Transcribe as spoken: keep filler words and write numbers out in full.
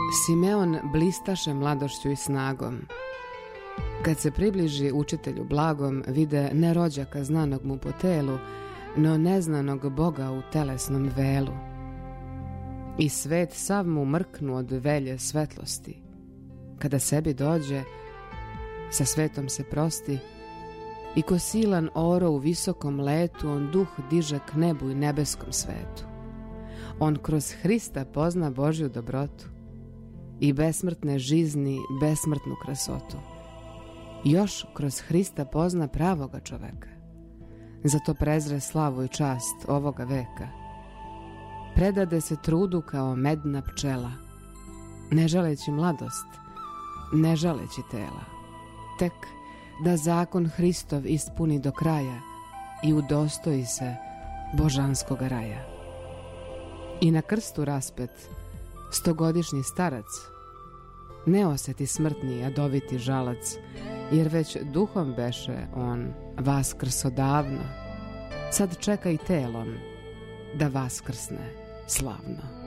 Simeon blistaše mladošću i snagom. Kad se približi učitelju blagom, vide ne rođaka znanog mu po telu, no neznanog Boga u telesnom velu. I svet sav mu mrknu od velje svetlosti. Kada sebi dođe, sa svetom se prosti, i ko silan oro u visokom letu, on duh diže k nebu i nebeskom svetu. On kroz Hrista pozna Božju dobrotu i besmrtne žizni besmrtnu krasotu. Još kroz Hrista pozna pravoga čoveka, zato prezre slavu i čast ovoga veka. Predade se trudu kao medna pčela, ne žaleći mladost, ne žaleći tela, tek da zakon Hristov ispuni do kraja i udostoji se božanskog raja. I na krstu raspet stogodišnji starac ne oseti smrtni jadoviti žalac, jer već duhom beše on vaskrso davno, sad čeka i telom da vaskrsne slavno.